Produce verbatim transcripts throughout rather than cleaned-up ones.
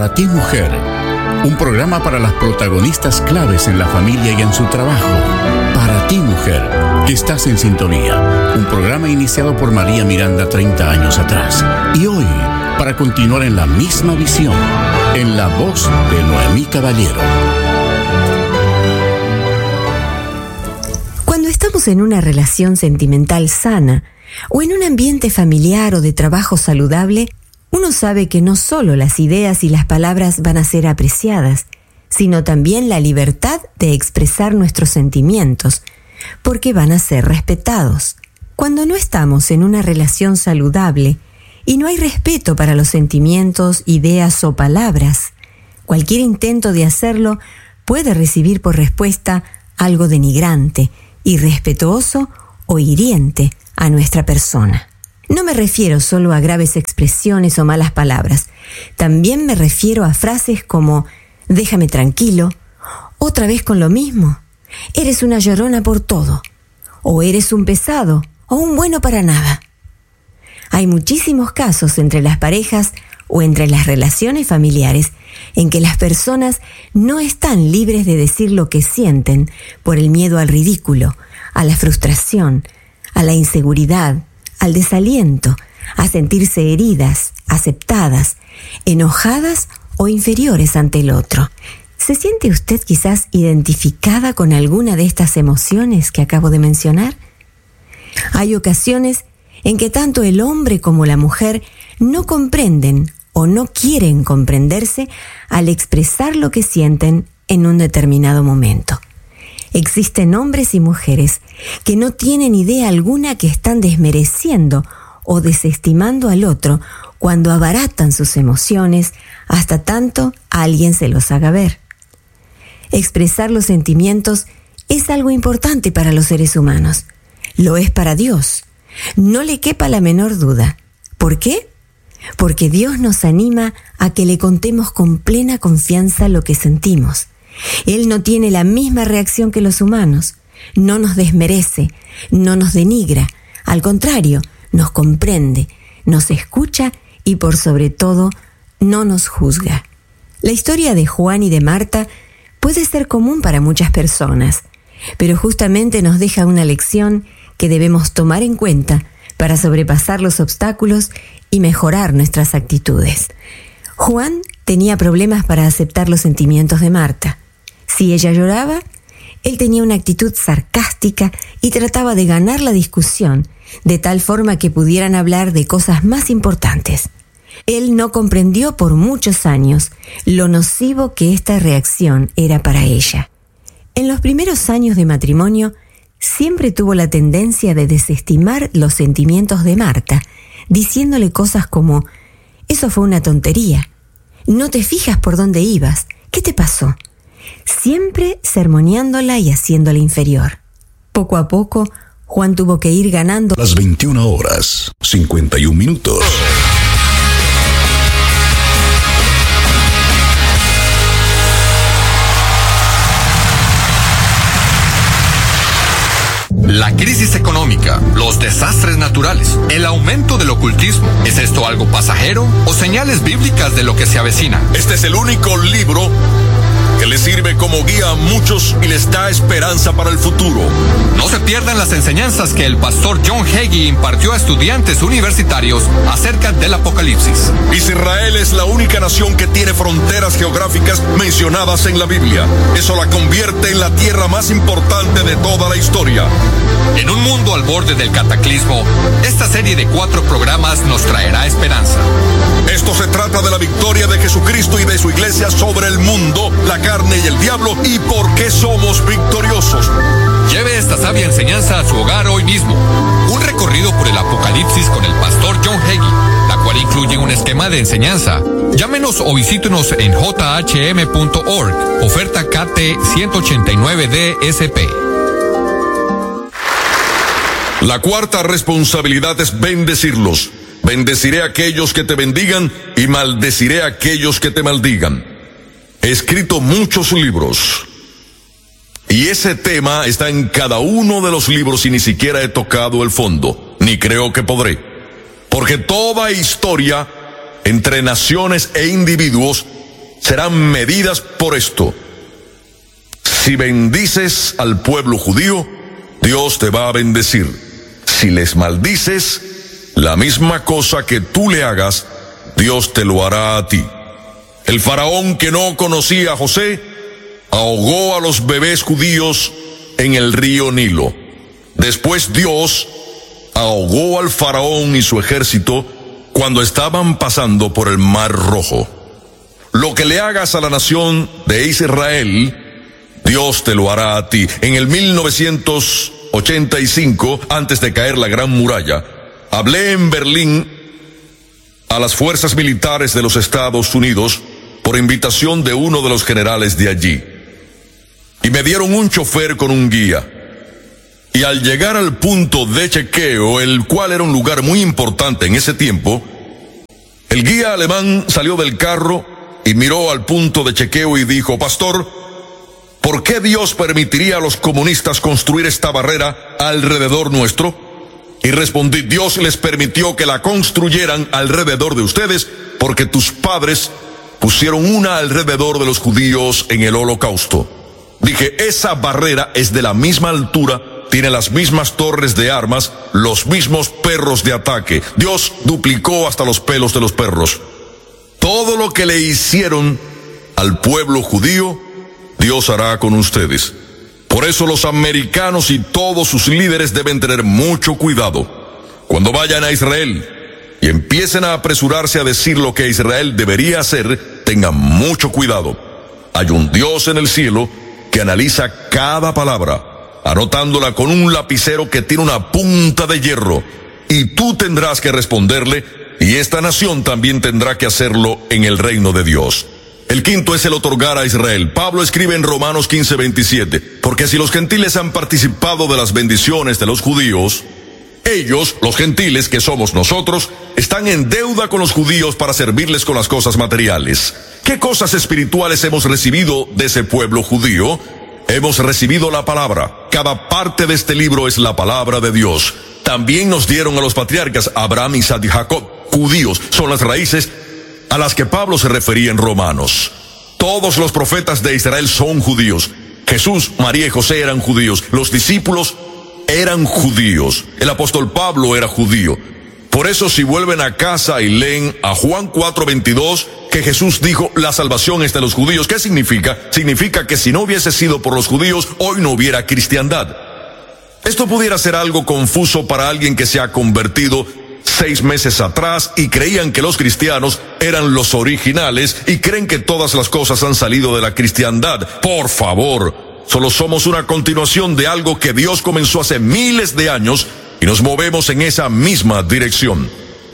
Para ti, mujer, un programa para las protagonistas claves en la familia y en su trabajo. Para ti, mujer, que estás en sintonía. Un programa iniciado por María Miranda treinta años atrás. Y hoy, para continuar en la misma visión, en la voz de Noemí Caballero. Cuando estamos en una relación sentimental sana o en un ambiente familiar o de trabajo saludable, uno sabe que no solo las ideas y las palabras van a ser apreciadas, sino también la libertad de expresar nuestros sentimientos, porque van a ser respetados. Cuando no estamos en una relación saludable y no hay respeto para los sentimientos, ideas o palabras, cualquier intento de hacerlo puede recibir por respuesta algo denigrante, irrespetuoso o hiriente a nuestra persona. No me refiero solo a graves expresiones o malas palabras. También me refiero a frases como «déjame tranquilo», «otra vez con lo mismo», «eres una llorona por todo», o «eres un pesado» o «un bueno para nada». Hay muchísimos casos entre las parejas o entre las relaciones familiares en que las personas no están libres de decir lo que sienten por el miedo al ridículo, a la frustración, a la inseguridad, al desaliento, a sentirse heridas, aceptadas, enojadas o inferiores ante el otro. ¿Se siente usted quizás identificada con alguna de estas emociones que acabo de mencionar? Hay ocasiones en que tanto el hombre como la mujer no comprenden o no quieren comprenderse al expresar lo que sienten en un determinado momento. Existen hombres y mujeres que no tienen idea alguna que están desmereciendo o desestimando al otro cuando abaratan sus emociones hasta tanto alguien se los haga ver. Expresar los sentimientos es algo importante para los seres humanos. Lo es para Dios. No le quepa la menor duda. ¿Por qué? Porque Dios nos anima a que le contemos con plena confianza lo que sentimos. Él no tiene la misma reacción que los humanos, no nos desmerece, no nos denigra, al contrario, nos comprende, nos escucha y por sobre todo, no nos juzga. La historia de Juan y de Marta puede ser común para muchas personas, pero justamente nos deja una lección que debemos tomar en cuenta para sobrepasar los obstáculos y mejorar nuestras actitudes. Juan tenía problemas para aceptar los sentimientos de Marta. Si ella lloraba, él tenía una actitud sarcástica y trataba de ganar la discusión, de tal forma que pudieran hablar de cosas más importantes. Él no comprendió por muchos años lo nocivo que esta reacción era para ella. En los primeros años de matrimonio, siempre tuvo la tendencia de desestimar los sentimientos de Marta, diciéndole cosas como «eso fue una tontería», «no te fijas por dónde ibas», «¿qué te pasó?», siempre sermoneándola y haciéndola inferior. Poco a poco, Juan tuvo que ir ganando las veintiuna horas, cincuenta y un minutos. La crisis económica, los desastres naturales, el aumento del ocultismo. ¿Es esto algo pasajero o señales bíblicas de lo que se avecina? Este es el único libro que les sirve como guía a muchos y les da esperanza para el futuro. No se pierdan las enseñanzas que el pastor John Hagee impartió a estudiantes universitarios acerca del Apocalipsis. Israel es la única nación que tiene fronteras geográficas mencionadas en la Biblia. Eso la convierte en la tierra más importante de toda la historia. En un mundo al borde del cataclismo, esta serie de cuatro programas nos traerá esperanza. Esto se trata de la victoria de Jesucristo y de su iglesia sobre el mundo, la carne y el diablo, y por qué somos victoriosos. Lleve esta sabia enseñanza a su hogar hoy mismo. Un recorrido por el Apocalipsis con el pastor John Hagee, la cual incluye un esquema de enseñanza. Llámenos o visítenos en j h m punto org, oferta K T ciento ochenta y nueve D S P. La cuarta responsabilidad es bendecirlos. Bendeciré a aquellos que te bendigan y maldeciré a aquellos que te maldigan. He escrito muchos libros y ese tema está en cada uno de los libros y ni siquiera he tocado el fondo, ni creo que podré. Porque toda historia entre naciones e individuos serán medidas por esto. Si bendices al pueblo judío, Dios te va a bendecir. Si les maldices, la misma cosa que tú le hagas, Dios te lo hará a ti. El faraón, que no conocía a José, ahogó a los bebés judíos en el río Nilo. Después Dios ahogó al faraón y su ejército cuando estaban pasando por el Mar Rojo. Lo que le hagas a la nación de Israel, Dios te lo hará a ti. En el mil novecientos ochenta y cinco, antes de caer la Gran Muralla, hablé en Berlín a las fuerzas militares de los Estados Unidos por invitación de uno de los generales de allí. Y me dieron un chofer con un guía. Y al llegar al punto de chequeo, el cual era un lugar muy importante en ese tiempo, el guía alemán salió del carro y miró al punto de chequeo y dijo: pastor, ¿por qué Dios permitiría a los comunistas construir esta barrera alrededor nuestro? Y respondí: Dios les permitió que la construyeran alrededor de ustedes porque tus padres pusieron una alrededor de los judíos en el Holocausto. Dije: esa barrera es de la misma altura, tiene las mismas torres de armas, los mismos perros de ataque. Dios duplicó hasta los pelos de los perros. Todo lo que le hicieron al pueblo judío, Dios hará con ustedes. Por eso los americanos y todos sus líderes deben tener mucho cuidado. Cuando vayan a Israel y empiecen a apresurarse a decir lo que Israel debería hacer, tengan mucho cuidado. Hay un Dios en el cielo que analiza cada palabra, anotándola con un lapicero que tiene una punta de hierro, y tú tendrás que responderle, y esta nación también tendrá que hacerlo en el reino de Dios. El quinto es el otorgar a Israel. Pablo escribe en Romanos quince veintisiete, porque si los gentiles han participado de las bendiciones de los judíos, ellos, los gentiles que somos nosotros, están en deuda con los judíos para servirles con las cosas materiales. ¿Qué cosas espirituales hemos recibido de ese pueblo judío? Hemos recibido la palabra. Cada parte de este libro es la palabra de Dios. También nos dieron a los patriarcas Abraham, Isaac y Jacob. Judíos son las raíces a las que Pablo se refería en Romanos. Todos los profetas de Israel son judíos. Jesús, María y José eran judíos. Los discípulos eran judíos. El apóstol Pablo era judío. Por eso, si vuelven a casa y leen a Juan cuatro veintidós, que Jesús dijo: la salvación es de los judíos. ¿Qué significa? Significa que si no hubiese sido por los judíos, hoy no hubiera cristiandad. Esto pudiera ser algo confuso para alguien que se ha convertido seis meses atrás y creían que los cristianos eran los originales y creen que todas las cosas han salido de la cristiandad. Por favor, solo somos una continuación de algo que Dios comenzó hace miles de años y nos movemos en esa misma dirección.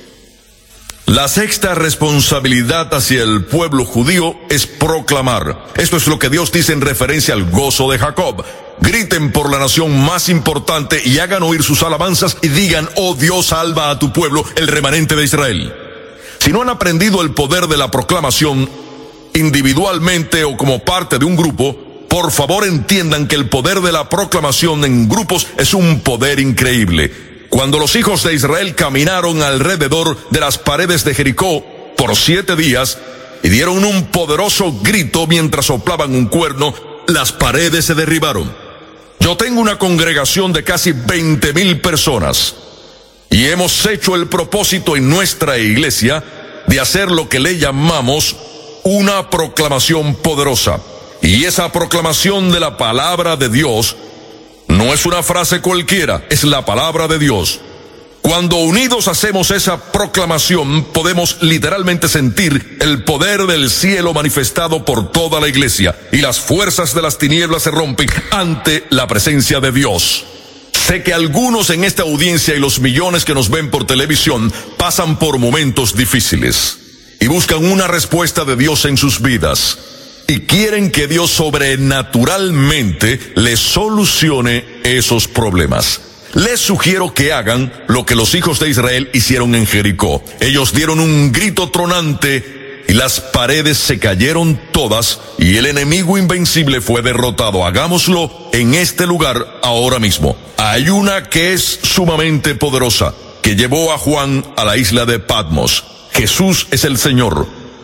La sexta responsabilidad hacia el pueblo judío es proclamar. Esto es lo que Dios dice en referencia al gozo de Jacob. Griten por la nación más importante y hagan oír sus alabanzas y digan: oh Dios, salva a tu pueblo, el remanente de Israel. Si no han aprendido el poder de la proclamación, individualmente o como parte de un grupo, por favor entiendan que el poder de la proclamación en grupos es un poder increíble. Cuando los hijos de Israel caminaron alrededor de las paredes de Jericó por siete días y dieron un poderoso grito mientras soplaban un cuerno, las paredes se derribaron. Yo tengo una congregación de casi veinte mil personas y hemos hecho el propósito en nuestra iglesia de hacer lo que le llamamos una proclamación poderosa. Y esa proclamación de la palabra de Dios no es una frase cualquiera, es la palabra de Dios. Cuando unidos hacemos esa proclamación, podemos literalmente sentir el poder del cielo manifestado por toda la iglesia, y las fuerzas de las tinieblas se rompen ante la presencia de Dios. Sé que algunos en esta audiencia y los millones que nos ven por televisión pasan por momentos difíciles y buscan una respuesta de Dios en sus vidas. Y quieren que Dios sobrenaturalmente les solucione esos problemas. Les sugiero que hagan lo que los hijos de Israel hicieron en Jericó. Ellos dieron un grito tronante y las paredes se cayeron todas y el enemigo invencible fue derrotado. Hagámoslo en este lugar ahora mismo. Hay una que es sumamente poderosa, que llevó a Juan a la isla de Patmos. Jesús es el Señor.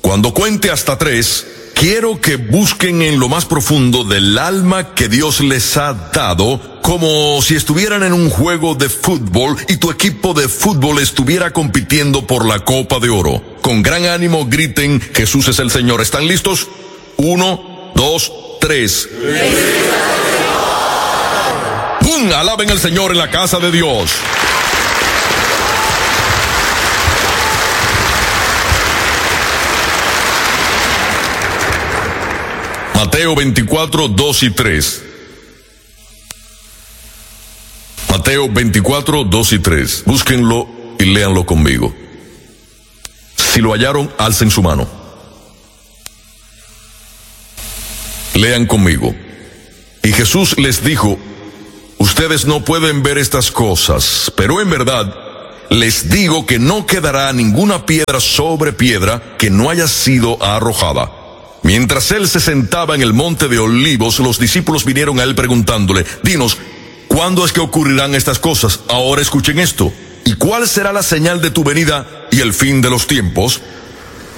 Cuando cuente hasta tres, quiero que busquen en lo más profundo del alma que Dios les ha dado, como si estuvieran en un juego de fútbol y tu equipo de fútbol estuviera compitiendo por la Copa de Oro. Con gran ánimo griten, Jesús es el Señor. ¿Están listos? Uno, dos, tres. ¡Pum! Alaben al Señor en la casa de Dios. Mateo veinticuatro, dos y tres. Mateo veinticuatro, dos y tres. Búsquenlo y léanlo conmigo. Si lo hallaron, alcen su mano. Lean conmigo. Y Jesús les dijo, ustedes no pueden ver estas cosas, pero en verdad les digo que no quedará ninguna piedra sobre piedra que no haya sido arrojada. Mientras él se sentaba en el monte de Olivos, los discípulos vinieron a él preguntándole, dinos, ¿cuándo es que ocurrirán estas cosas? Ahora escuchen esto. ¿Y cuál será la señal de tu venida y el fin de los tiempos?